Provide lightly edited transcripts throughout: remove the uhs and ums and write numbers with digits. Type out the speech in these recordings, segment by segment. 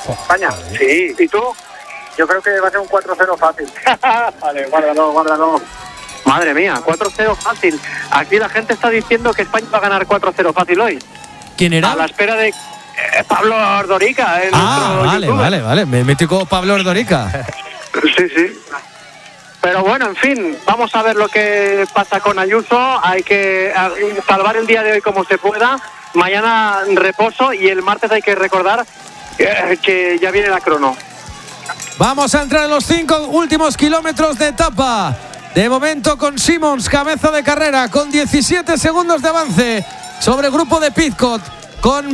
España. Sí, ¿y tú? Yo creo que va a ser un 4-0 fácil. Vale, guárdalo. Madre mía, 4-0 fácil. Aquí la gente está diciendo que España va a ganar 4-0 fácil hoy. ¿Quién era? A la espera de Pablo Ordorica. Vale. Me mítico Pablo Ordorica. Sí. Pero bueno, en fin, vamos a ver lo que pasa con Ayuso. Hay que salvar el día de hoy como se pueda. Mañana reposo y el martes hay que recordar que ya viene la crono. Vamos a entrar en los 5 últimos kilómetros de etapa. De momento con Simons, cabeza de carrera, con 17 segundos de avance sobre el grupo de Pidcock, con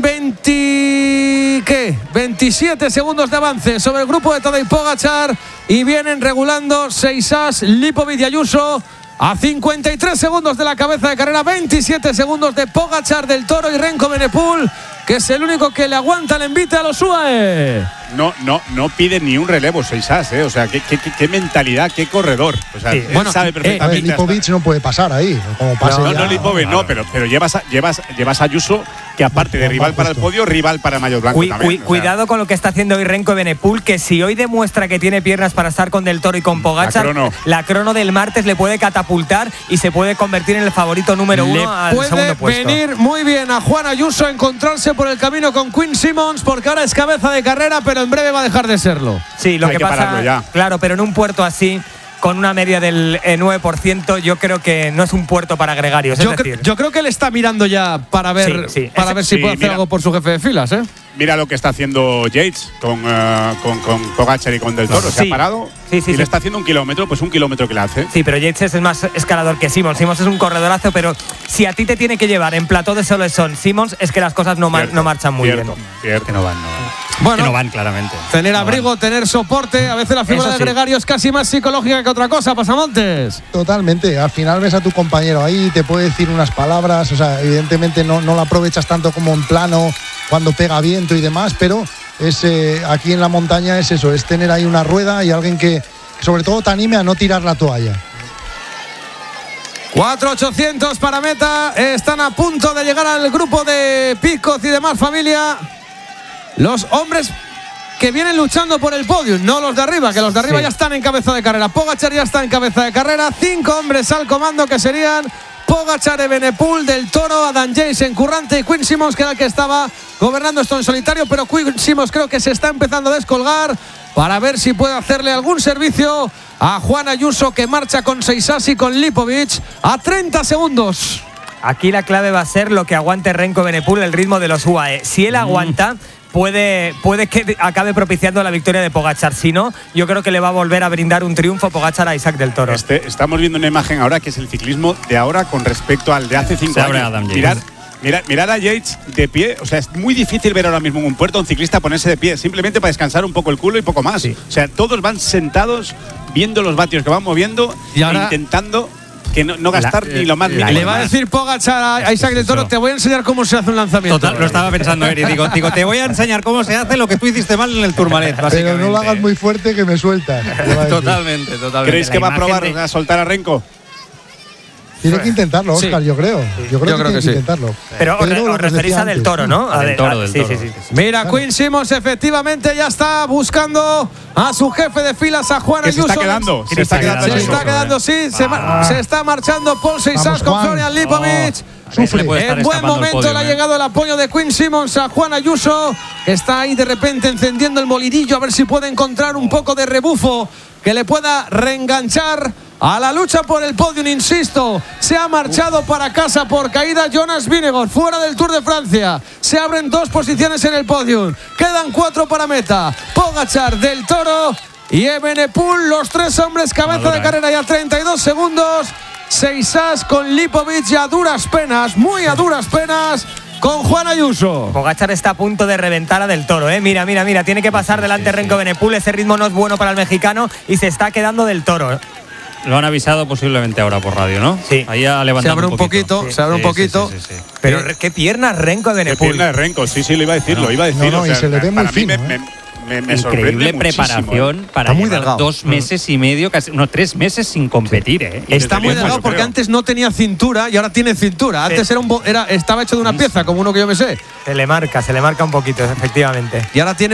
27 segundos de avance sobre el grupo de Tadej Pogačar, y vienen regulando Seixas, Lipovic y Ayuso a 53 segundos de la cabeza de carrera, 27 segundos de Pogačar, del Toro y Renko Benepul, que es el único que le aguanta el envite a los UAE. No pide ni un relevo Seixas, o sea, qué mentalidad, qué corredor. O sea, él sabe perfectamente. Lipovic no puede pasar ahí. Como pase no Lipovic, no, pero llevas a Ayuso, que aparte de rival para el podio, rival para Maillot Blanco también. Cuidado con lo que está haciendo hoy Renko Benepul, que si hoy demuestra que tiene piernas para estar con Del Toro y con Pogačar, la crono del martes le puede catapultar y se puede convertir en el favorito número 1 al segundo puesto. Puede venir muy bien a Juan Ayuso a encontrarse por el camino con Quinn Simmons, porque ahora es cabeza de carrera, pero en breve va a dejar de serlo. Sí, lo que pasa, claro, pero en un puerto así, con una media del 9%, yo creo que no es un puerto para gregarios. Yo creo que él está mirando ya para ver, ver si puede hacer algo por su jefe de filas, Mira lo que está haciendo Yates con Pogačar y con Del Toro. Se ha parado y le está haciendo un kilómetro que le hace. Sí, pero Yates es más escalador que Simmons. Simmons es un corredorazo, pero si a ti te tiene que llevar en plató de solo son Simmons, es que las cosas no marchan muy bien. Cierto. Que no van. Bueno, que no van claramente. Tener abrigo, tener soporte. A veces la figura de gregario es casi más psicológica que otra cosa, Pasamontes. Totalmente. Al final ves a tu compañero ahí, te puede decir unas palabras. O sea, evidentemente no lo aprovechas tanto como en plano cuando pega viento y demás, pero es aquí en la montaña es eso, es tener ahí una rueda y alguien que sobre todo te anime a no tirar la toalla. 4.800 para meta. Están a punto de llegar al grupo de Pidcock y demás familia. Los hombres que vienen luchando por el podio, no los de arriba, que los de arriba ya están en cabeza de carrera. Pogačar ya está en cabeza de carrera. 5 hombres al comando, que serían Pogačar, Evenepoel, Del Toro, Adam Yates, Encurrante y Quinn Simmons, que era el que estaba gobernando esto en solitario, pero Quinn Simmons creo que se está empezando a descolgar para ver si puede hacerle algún servicio a Juan Ayuso, que marcha con Seixas y con Lipovic a 30 segundos. Aquí la clave va a ser lo que aguante Renko Benepul, el ritmo de los UAE. Si él aguanta, puede que acabe propiciando la victoria de Pogačar. Si no, yo creo que le va a volver a brindar un triunfo Pogačar a Isaac Del Toro. Estamos viendo una imagen ahora que es el ciclismo de ahora con respecto al de hace 5 años. Mirar a Yates de pie. O sea, es muy difícil ver ahora mismo en un puerto a un ciclista ponerse de pie, simplemente para descansar un poco el culo y poco más. O sea, todos van sentados viendo los vatios que van moviendo y ahora, intentando que no gastar ni lo más mínimo. Le va a decir Pogačar a Isaac Del Toro: te voy a enseñar cómo se hace un lanzamiento. Total, lo estaba pensando, Eri. Digo, te voy a enseñar cómo se hace lo que tú hiciste mal en el Tourmalet, básicamente. Pero no lo hagas muy fuerte, que me sueltas. Totalmente. ¿Creéis que va a probar a soltar a Renko? Tiene que intentarlo, Óscar, yo creo. Yo creo que tiene que intentarlo. Pero os referís a Del Toro, ¿no? Del Toro. Sí. Mira, Quinn Simmons efectivamente ya está buscando a su jefe de filas, a Juan Ayuso. Se está quedando, se está marchando Paul Seixas con Florian Lipovic. En buen momento le ha llegado el apoyo de Quinn Simmons a Juan Ayuso, que está ahí de repente encendiendo el molinillo a ver si puede encontrar un poco de rebufo que le pueda reenganchar a la lucha por el podium. Insisto, se ha marchado para casa por caída Jonas Vingegaard, fuera del Tour de Francia. Se abren 2 posiciones en el podium, quedan 4 para meta. Pogačar, Del Toro y Evenepoel, los 3 hombres cabeza de carrera, ya 32 segundos. Seixas con Lipovic y a duras penas, muy a duras penas, con Juan Ayuso. Pogačar está a punto de reventar a Del Toro, Mira, tiene que pasar delante Renko Benepul. Ese ritmo no es bueno para el mexicano y se está quedando Del Toro. Lo han avisado posiblemente ahora por radio, ¿no? Sí. Ahí ha levantado un poquito. Se abre un poquito. Sí. Pero qué piernas Renko Benepul. Qué piernas Renko, sí, lo iba a decir. No, y se le ve muy fino. Me increíble preparación para muy llevar delgado. 2 meses y medio, casi unos 3 meses sin competir. Está muy delgado porque antes no tenía cintura y ahora tiene cintura. Antes estaba hecho de una pieza, como uno que yo me sé. Se le marca un poquito, efectivamente. Y ahora tiene